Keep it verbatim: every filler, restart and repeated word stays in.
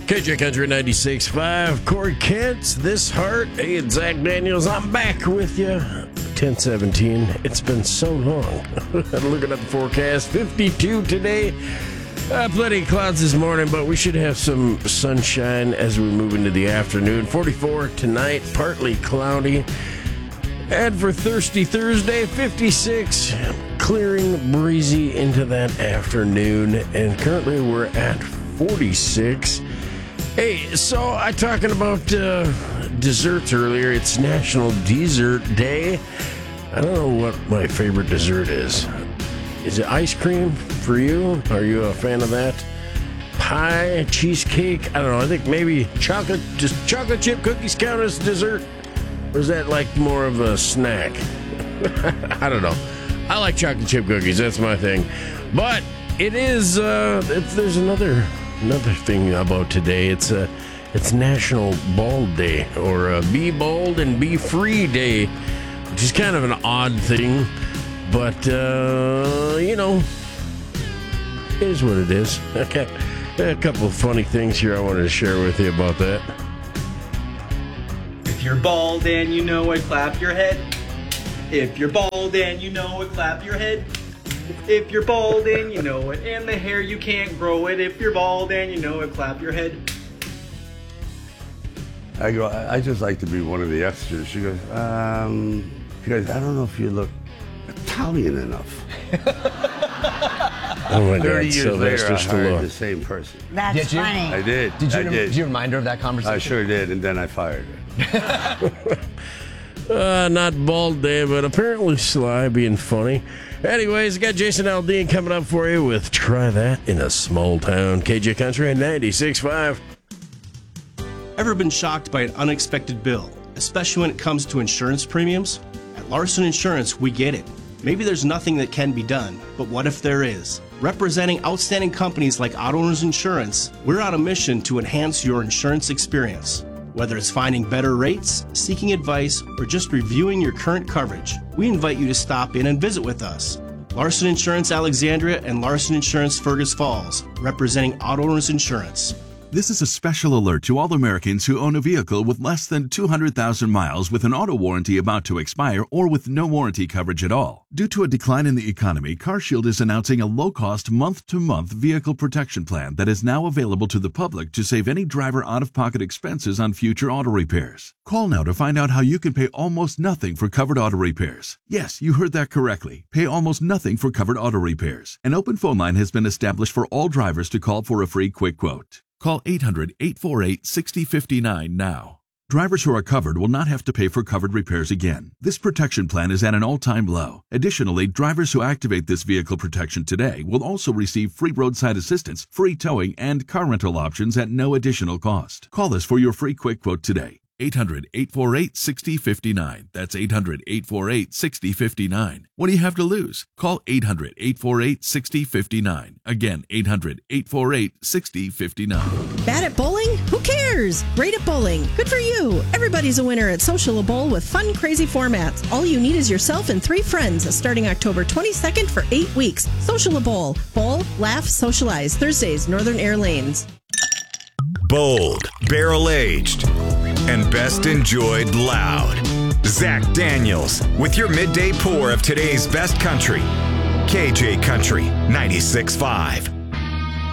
K J Country ninety-six point five, Corey Kent's This Heart. Hey, it's Zach Daniels. I'm back with you. ten seventeen. It's been so long. Looking at the forecast, fifty-two today. Uh, plenty of clouds this morning, but we should have some sunshine as we move into the afternoon. forty-four tonight, partly cloudy. And for Thirsty Thursday, fifty-six, clearing breezy into that afternoon. And currently we're at forty-six. Hey, so I talking about uh, desserts earlier. It's National Dessert Day. I don't know what my favorite dessert is. Is it ice cream for you? Are you a fan of that? Pie, cheesecake? I don't know. I think maybe chocolate, just chocolate chip cookies count as dessert? Or is that like more of a snack? I don't know. I like chocolate chip cookies. That's my thing. But it is, uh, if there's another another thing about today. It's uh, it's National Bald Day, or uh, Be Bold and Be Free Day, which is kind of an odd thing. But, uh, you know, it is what it is. Okay. A couple of funny things here I wanted to share with you about that. If you're bald and you know it, clap your head. If you're bald and you know it, clap your head. If you're bald and you know it, and the hair you can't grow it. If you're bald and you know it, clap your head. I go, I I just like to be one of the extras. She goes, um, she goes, I don't know if you look Italian enough. Oh my Thirty God, years Sylvester later, I hired Stallone. the same person. That's Did you? funny. I did. Did you, I rem- did. did you remind her of that conversation? I sure did, and then I fired her. Uh, not Bald Day, but apparently Sly being funny. Anyways, got Jason Aldean coming up for you with Try That in a Small Town. K J Country ninety-six point five. Ever been shocked by an unexpected bill, especially when it comes to insurance premiums? At Larson Insurance, we get it. Maybe there's nothing that can be done, but what if there is? Representing outstanding companies like Auto Owners Insurance, we're on a mission to enhance your insurance experience. Whether it's finding better rates, seeking advice, or just reviewing your current coverage, we invite you to stop in and visit with us. Larson Insurance Alexandria and Larson Insurance Fergus Falls, representing Auto Owners Insurance. This is a special alert to all Americans who own a vehicle with less than two hundred thousand miles with an auto warranty about to expire or with no warranty coverage at all. Due to a decline in the economy, CarShield is announcing a low-cost month-to-month vehicle protection plan that is now available to the public to save any driver out-of-pocket expenses on future auto repairs. Call now to find out how you can pay almost nothing for covered auto repairs. Yes, you heard that correctly. Pay almost nothing for covered auto repairs. An open phone line has been established for all drivers to call for a free quick quote. Call eight hundred, eight four eight, six zero five nine now. Drivers who are covered will not have to pay for covered repairs again. This protection plan is at an all-time low. Additionally, drivers who activate this vehicle protection today will also receive free roadside assistance, free towing, and car rental options at no additional cost. Call us for your free quick quote today. eight hundred, eight four eight, six zero five nine. That's eight hundred, eight four eight, six zero five nine. What do you have to lose? Call eight hundred, eight four eight, six zero five nine. Again, eight hundred, eight four eight, six zero five nine. Bad at bowling? Who cares? Great at bowling. Good for you. Everybody's a winner at Social Bowl with fun, crazy formats. All you need is yourself and three friends starting October twenty-second for eight weeks. Social Bowl. Bowl, laugh, socialize. Thursdays, Northern Air Lanes. Bold, barrel-aged, and best enjoyed loud. Zach Daniels with your midday pour of today's best country. K J Country ninety-six point five.